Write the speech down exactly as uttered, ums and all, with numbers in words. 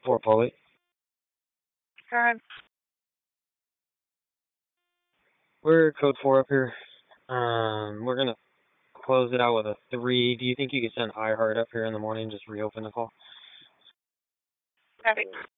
For Polly. Go ahead. We're code four up here. Um, we're gonna close it out with a three. Do you think you could send iHeart up here in the morning and just reopen the call? Copy.